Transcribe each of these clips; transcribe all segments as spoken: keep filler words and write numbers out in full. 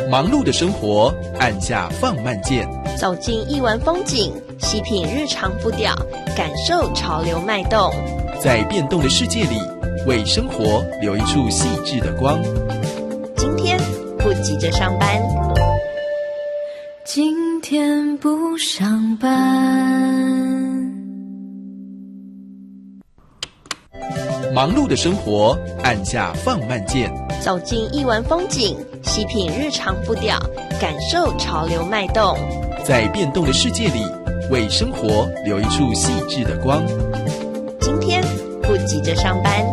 忙碌的生活，按下放慢键， 走进艺文风景，细品日常步调，感受潮流脉动。 在变动的世界里，为生活留一处细致的光。 今天不急着上班， 今天不上班。 忙碌的生活，按下放慢键， 走进艺文风景，细品日常步调，感受潮流脉动。 在变动的世界里，为生活留一处细致的光。 今天不急着上班，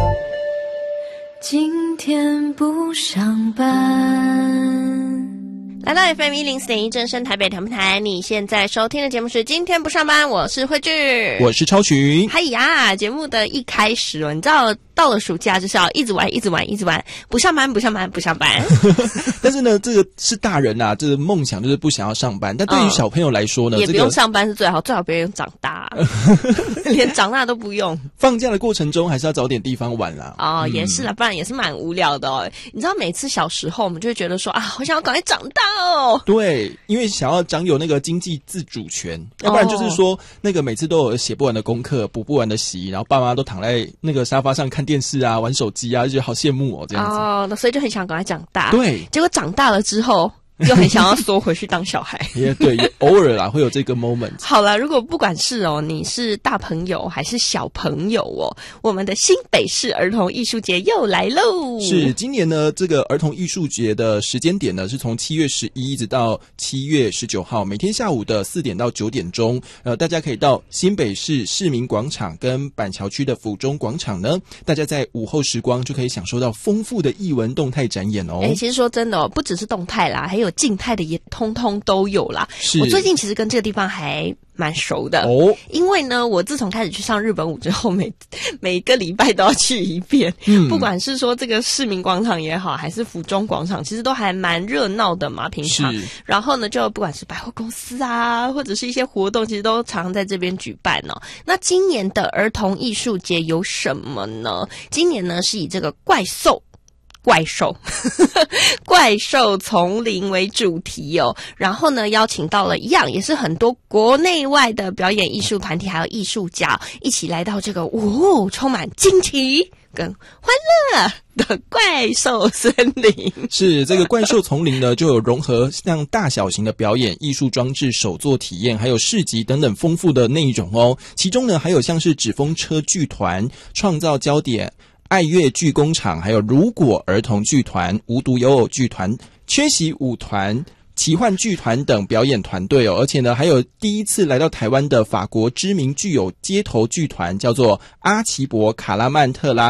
今天不上班。 来到 F M 一零四点一正声台北调频台，你现在收听的节目是今天不上班，我是慧智， 我是超群。 嗨呀，节目的一开始哦，你知道到了暑假就是要一直玩一直玩一直玩，不上班不上班不上班。 但是呢，这个是大人啊，这个梦想就是不想要上班，但对于小朋友来说呢、嗯、 也不用上班是最好，最好不用长大。连长大都不用。 放假的过程中还是要找点地方玩啦。 哦、 嗯、 也是啦，不然也是蛮无聊的哦。你知道每次小时候我们就会觉得说啊，我想要赶快长大哦。 对，因为想要掌有那个经济自主权，要不然就是说、哦、那个每次都有写不完的功课，补不完的习，然后爸妈都躺在那个沙发上看电视啊，玩手机啊，就觉得好羡慕哦，这样子。 哦，所以就很想赶快长大。 对， 结果长大了之后又很想要缩回去当小孩。 也对，也偶尔啦会有这个 moment。 好啦，如果不管是哦你是大朋友还是小朋友哦，我们的新北市儿童艺术节又来喽。 是，今年呢这个儿童艺术节的时间点呢是从七月十一一直到七月十九号，每天下午的四点到九点钟，呃大家可以到新北市市民广场跟板桥区的府中广场呢，大家在午后时光就可以享受到丰富的艺文动态展演哦。 哎，其实说真的哦，不只是动态啦，还有静态的也通通都有啦。我最近其实跟这个地方还蛮熟的哦，因为呢我自从开始去上日本舞之后，每每个礼拜都要去一遍、嗯、不管是说这个市民广场也好，还是府中广场，其实都还蛮热闹的嘛平常。然后呢就不管是百货公司啊，或者是一些活动，其实都常在这边举办哦。那今年的儿童艺术节有什么呢？今年呢是以这个怪兽怪兽怪兽丛林为主题哦，然后呢邀请到了一样也是很多国内外的表演艺术团体还有艺术家一起来到这个哦充满惊奇跟欢乐的怪兽森林。 是，这个怪兽丛林呢就有融合像大小型的表演、艺术装置、手作体验还有市集等等丰富的内容哦。其中呢还有像是纸风车剧团、创造焦点、爱乐剧工厂，还有如果儿童剧团、无独有偶剧团、缺席舞团、奇幻剧团等表演团队哦。而且呢还有第一次来到台湾的法国知名具有街头剧团，叫做阿奇博卡拉曼特拉